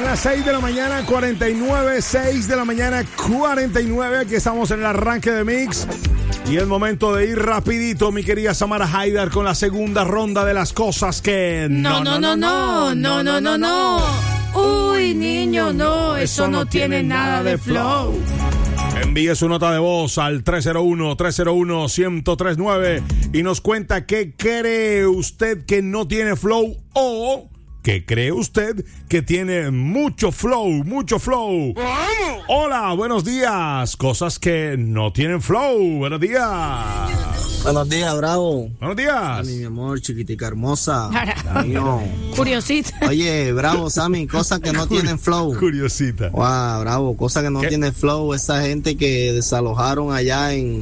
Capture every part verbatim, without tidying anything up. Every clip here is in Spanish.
mañana, seis de la mañana, cuarenta y nueve, seis de la mañana, cuarenta y nueve. Aquí estamos en el arranque de Mix. Y es momento de ir rapidito, mi querida Samara Haidar, con la segunda ronda de las cosas que... No, no, no, no, no, no, no, no. Uy, niño, no, eso no tiene nada de flow. Envíe su nota de voz al tres cero uno, tres cero uno, uno cero tres nueve y nos cuenta qué cree usted que no tiene flow o qué cree usted que tiene mucho flow, mucho flow. ¡Vamos! Hola, buenos días. Cosas que no tienen flow. Buenos días. Buenos días, Bravo. Buenos días. Sammy, mi amor, chiquitica hermosa. Mío. Curiosita. Oye, Bravo, Sammy, cosas que no Cur- tienen flow. Curiosita. Wow, Bravo, cosas que no ¿Qué? tienen flow. Esa gente que desalojaron allá en,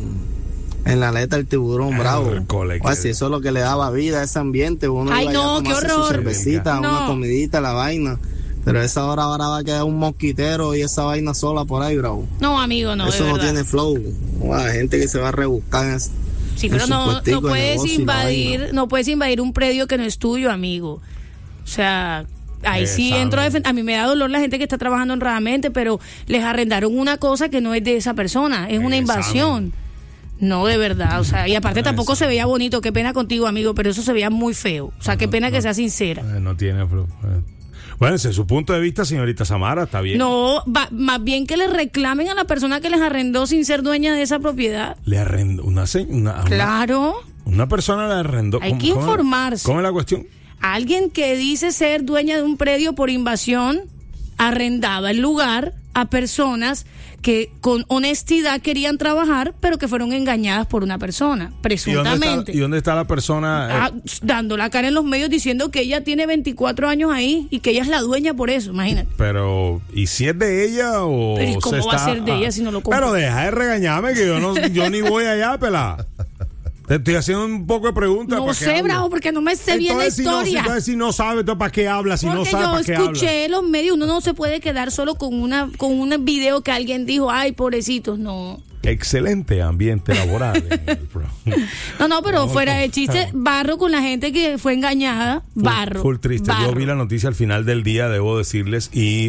en la aleta del tiburón, Bravo. Cole, Pues, que- si eso es lo que le daba vida a ese ambiente. Uno Ay, iba allá no, a qué tomarse su horror. cervecita, No. una comidita, la vaina. Pero a esa hora ahora va a quedar un mosquitero y esa vaina sola por ahí, Bravo. No, amigo, no, eso de no verdad. tiene flow. Wow, gente que se va a rebuscar en ese- Sí, pero en no, su puestico no de puedes negocio y la invadir, vaina. no puedes invadir un predio que no es tuyo, amigo. O sea, ahí Eh, sí sabe. entro a defender. A mí me da dolor la gente que está trabajando honradamente, pero les arrendaron una cosa que no es de esa persona, es una Eh, invasión. No, de verdad, o sea, y aparte Eh, tampoco sabe. se veía bonito, qué pena contigo, amigo, pero eso se veía muy feo. O sea, qué pena que sea sincera. Eh, no tiene flow. Eh. Bueno, desde su punto de vista, señorita Samara, está bien. No, va- más bien que le reclamen a la persona que les arrendó sin ser dueña de esa propiedad. Le arrendó una, se- una, una- Claro. una persona le arrendó. Hay ¿Cómo- que cómo- informarse. ¿Cómo es la cuestión? Alguien que dice ser dueña de un predio por invasión arrendaba el lugar a personas que con honestidad querían trabajar, pero que fueron engañadas por una persona, ¿Y dónde, presuntamente. está, ¿Y dónde está la persona? eh? Ah, dando la cara en los medios diciendo que ella tiene veinticuatro años ahí y que ella es la dueña por eso, imagínate. Pero, ¿y si es de ella o Pero ¿y cómo se va a está- ser de ella si no lo compra? Pero deja de regañarme que yo no, yo ni voy allá, pelá. Te estoy haciendo un poco de preguntas. No ¿para qué sé, hablo? Bravo, porque no me sé bien la Entonces, si no- si- historia. entonces, si no sabe, entonces ¿para qué habla? Si no Porque sabe, yo ¿para qué escuché habla? los medios, uno no se puede quedar solo con una con un video que alguien dijo, ay, pobrecitos, no. Excelente ambiente laboral. en el programa. No, no, pero No, fuera no. de chiste, barro con la gente que fue engañada, barro. Full triste. barro. Yo vi la noticia al final del día, debo decirles, y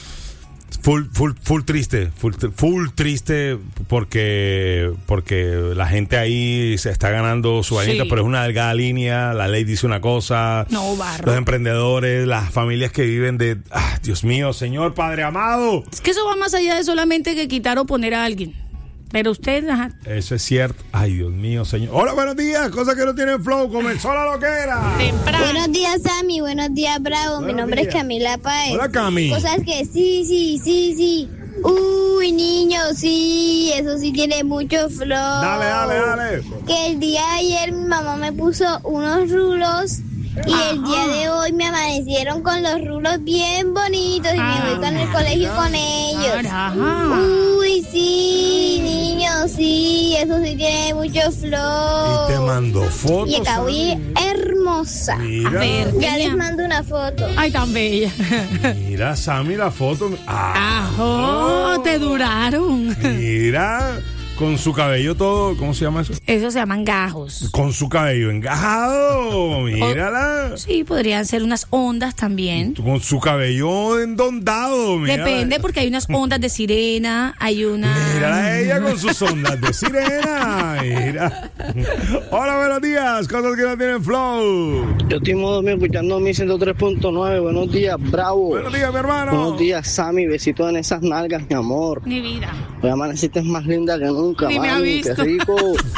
full, full, full triste, full, tr- full triste porque, porque la gente ahí se está ganando su vainita, Sí. pero es una delgada línea, la ley dice una cosa, No, barro. los emprendedores, las familias que viven de, ah, Dios mío, Señor Padre amado. Es que eso va más allá de solamente que quitar o poner a alguien. Pero usted, ajá. Eso es cierto. Ay, Dios mío, Señor. Hola, buenos días. Cosas que no tienen flow. Comenzó la loquera. Temprano. Buenos días, Sammy. Buenos días, Bravo. Buenos Mi nombre días. es Camila Paez. Hola, Cami. Cosas que sí, sí, sí, sí. Uy, niño, sí. Eso sí tiene mucho flow. Dale, dale, dale. Que el día de ayer mi mamá me puso unos rulos. Y el día de hoy me amanecieron con los rulos bien bonitos y me voy con el colegio con ellos. Ajá. Uy, sí, niño, sí. Eso sí tiene mucho flow. Y te mandó fotos. Y acá voy hermosa. Mira. A ver. Ya les Niña. mando una foto. Ay, tan bella. Mira, Sammy, la foto. Ah, Ajo, te duraron. mira, con su cabello todo, ¿cómo se llama eso? Eso se llaman gajos. Con su cabello engajado, mírala. Sí, podrían ser unas ondas también. Con su cabello endondado, mírala. Depende, porque hay unas ondas de sirena, hay una... Mírala a ella con sus ondas de sirena. Mira. Hola, buenos días. Cosas que no tienen flow. Yo estoy modo mío escuchando mi ciento tres punto nueve. Buenos días, Bravo. Buenos días, mi hermano. Buenos días, Sammy. Besitos en esas nalgas, mi amor. Mi vida. Hoy amaneciste más linda que nunca, Ni me ha mami. Qué visto. rico.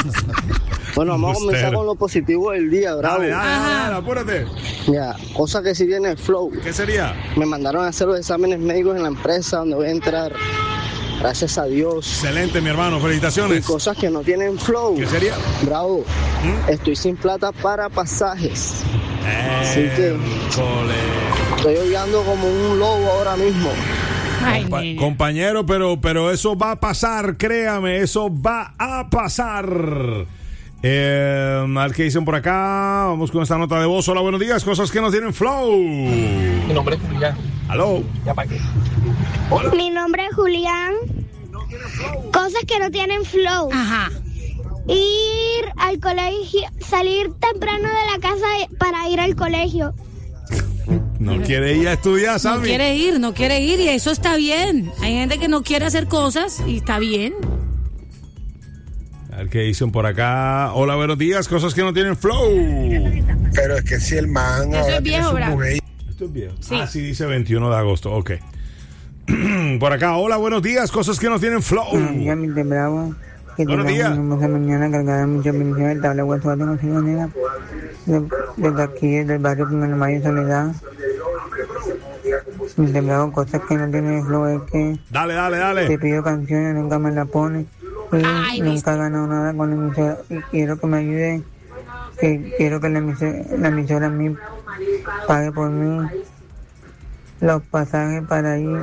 Bueno, vamos a comenzar Embustero. con lo positivo del día, Bravo. Dale, dale, Ajá. dale, apúrate. Ya, cosa que sí tiene flow. ¿Qué sería? Me mandaron a hacer los exámenes médicos en la empresa donde voy a entrar. Gracias a Dios. Excelente, mi hermano. Y Felicitaciones. cosas que no tienen flow. ¿Qué sería? Bravo. ¿Mm? Estoy sin plata para pasajes. Así Eh, que- cole. Estoy hollando como un lobo ahora mismo. Ay, Compa- niña. compañero, pero, pero eso va a pasar, créame, eso va a pasar. Eh, a ver qué dicen por acá. Vamos con esta nota de voz. Hola, buenos días. Cosas que no tienen flow. Mi nombre es Julián. Aló. ¿Ya para qué? Mi nombre es Julián. Cosas que no tienen flow. Ajá. Ir al colegio, salir temprano de la casa para ir al colegio. No quiere ir a estudiar, Sammy. No quiere ir, no quiere ir y eso está bien. Hay gente que no quiere hacer cosas y está bien. A ver qué dicen por acá. Hola, buenos días. Cosas que no tienen flow. Pero es que si el man Eso ahora es tiene viejo, su bra. mujer. Esto es viejo. Sí. Ah, sí, dice veintiuno de agosto. Ok. Por acá, hola, buenos días. Cosas que no tienen flow. Buenos días, mi de bravo. Que Buenos días. tengamos una hermosa mañana cargada de muchas bendiciones. Te habla WhatsApp de Consigo Nena. De- Desde aquí, desde el barrio Primero Mayo Soledad. Mi de bravo, cosas que no tienen flow es que Dale, dale, te dale. pido canciones, nunca me las pones. Y Ay, nunca viste. he ganado nada con la emisora. Y quiero que me ayude. Que quiero que la emisora, la emisora a mí pague por mí los pasajes para ir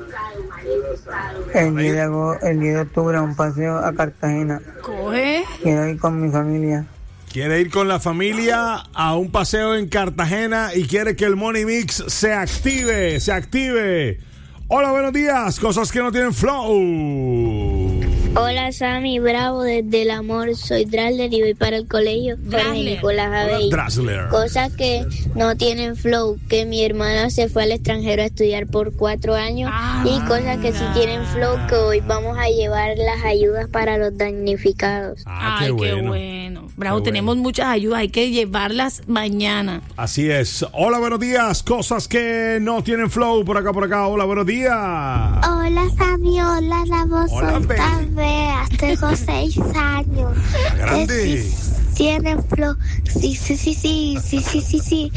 el día de agosto, el día de octubre a un paseo a Cartagena. Coge. Quiero ir con mi familia. Quiere ir con la familia a un paseo en Cartagena y quiere que el Money Mix se active, se active. Hola, buenos días. Cosas que no tienen flow. Hola Sammy, bravo desde el amor, soy Drasler y voy para el colegio Jorge Drasler. Nicolás Hola, Abey. Drasler. Cosas que no tienen flow, que mi hermana se fue al extranjero a estudiar por cuatro años y cosas que sí tienen flow, que hoy vamos a llevar las ayudas para los damnificados. Ah, Ay, qué qué bueno. bueno. Bravo, Qué tenemos bueno. muchas ayudas, hay que llevarlas mañana. Así es. Hola, buenos días. Cosas que no tienen flow. Por acá, por acá. Hola, buenos días. Hola Sammy, hola la voz, Hola, soy baby. Tabea, tengo seis años. Grande. Eh, sí, tiene flow, sí, sí, sí, sí, sí, sí, sí, sí.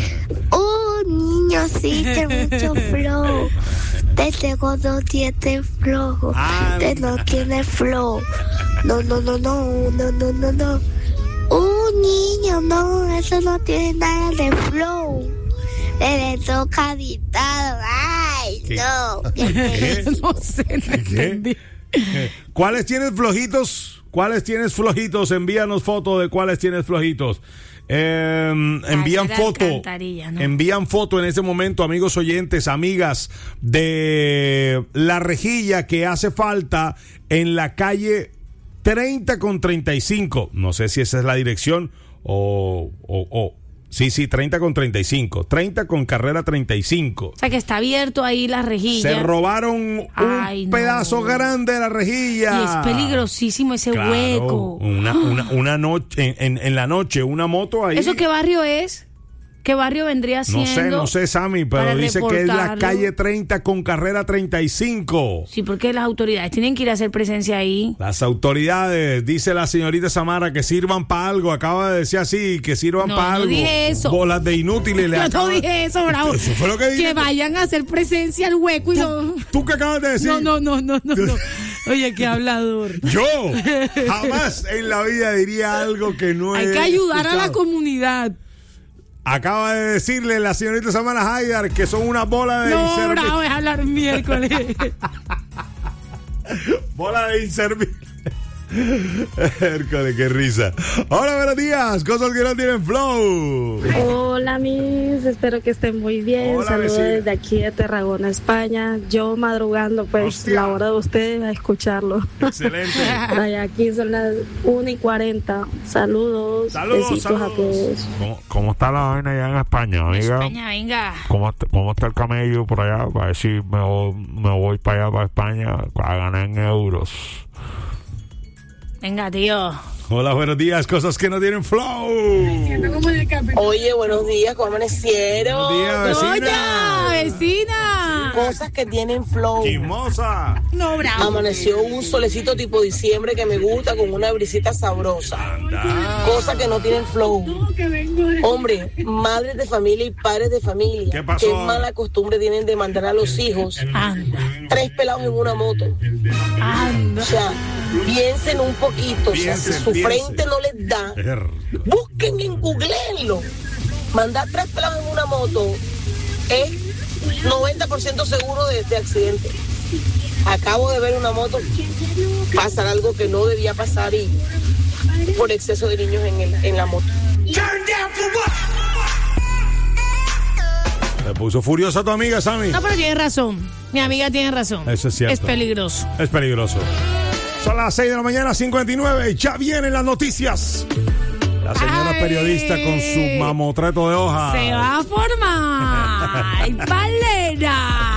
Un niño sí tiene mucho flow. De segundo tiene flow, Ah. de no tiene flow. No, no, no, no, no, no, no, no. Un niño, no, eso no tiene nada de flow. Le toca dictado, ay, ¿Qué? no. ¿Qué? No sé, no entendí. ¿Cuáles tienes flojitos? ¿Cuáles tienes flojitos? Envíanos fotos de cuáles tienes flojitos. Eh, envían era foto. alcantarilla, ¿no? Envían foto en ese momento, amigos oyentes, amigas, de la rejilla que hace falta en la calle treinta con treinta y cinco. No sé si esa es la dirección o... o, o sí, sí, treinta con treinta y cinco. treinta con carrera treinta y cinco. O sea que está abierto ahí la rejilla. Se robaron un Ay, no. pedazo grande de la rejilla. Y es peligrosísimo ese Claro, hueco. Una, una, una noche, en, en, en la noche, una moto ahí. ¿Eso qué barrio es? ¿Qué barrio vendría No siendo? sé, no sé, Sammy, pero para dice que es la reportarlo? calle treinta con carrera treinta y cinco. Sí, porque las autoridades tienen que ir a hacer presencia ahí. Las autoridades, dice la señorita Samara, que sirvan para algo. Acaba de decir así, que sirvan No, para no algo. dije eso. Bolas de inútiles. Le Yo acaba- no dije eso, bravo. Eso fue lo que dije. Que vayan a hacer presencia al hueco y no... ¿Tú qué acabas de decir? No, no, no, no, no, no. Oye, qué hablador. Yo jamás en la vida diría algo que no Hay he que ayudar a la escuchado. comunidad. Acaba de decirle la señorita Samara Haidar que son una bola de No, inservi- bravo, es hablar miércoles. bola de inservible. Hércules, qué risa. Hola, buenos días. Cosas que no tienen flow. Hola mis, espero que estén muy bien. Hola, Saludos vecina. desde aquí de Tarragona, España. Yo madrugando, pues Hostia. la hora de ustedes a escucharlo. Excelente. Por allá aquí son las una y cuarenta. Saludos. Saludos, besitos saludos. a todos. ¿Cómo, cómo está la vaina allá en España, amiga? España, venga. ¿Cómo, est- ¿Cómo está el camello por allá? Para ver si me, voy- me voy para allá, para España, a ganar en euros. Venga, tío. Hola, buenos días. Cosas que no tienen flow. Oye, buenos días, ¿cómo amanecieron? Buenos días, ¡Oye, vecina. vecina! Cosas que tienen flow. Chismosa. No, bravo. Amaneció un solecito tipo diciembre que me gusta con una brisita sabrosa. Cosas que no tienen flow. Hombre, madres de familia y padres de familia. ¿Qué pasó? Qué mala costumbre tienen de mandar a los hijos Anda, tres pelados en una moto. anda. O sea, piensen un poquito. O sea, si Piensen, su piensen. frente no les da, Er- busquen en googleenlo. Mandar tres pelados en una moto es noventa por ciento seguro de, de accidente. Acabo de ver una moto pasar algo que no debía pasar y por exceso de niños en, el, en la moto. Te puso furiosa tu amiga, Sammy. No, pero tiene razón. Mi amiga tiene razón. Eso es cierto. Es peligroso. Es peligroso. Son las seis de la mañana, cincuenta y nueve. Ya vienen las noticias. La señora Ay. periodista con su mamotreto de hoja. Se va a formar. ¡Ay, Valera!